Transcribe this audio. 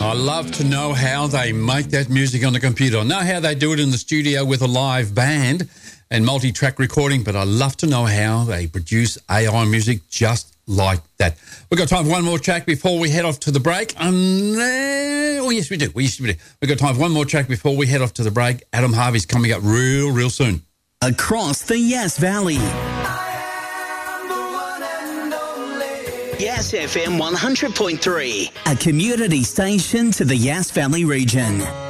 I love to know how they make that music on the computer. I know how they do it in the studio with a live band and multi-track recording, but I love to know how they produce AI music just like that. We've got time for one more track before we head off to the break. Oh, yes, we do. We've got time for one more track before we head off to the break. Adam Harvey's coming up real soon. Across the Yass Valley. Yass FM 100.3, a community station to the Yass Valley region.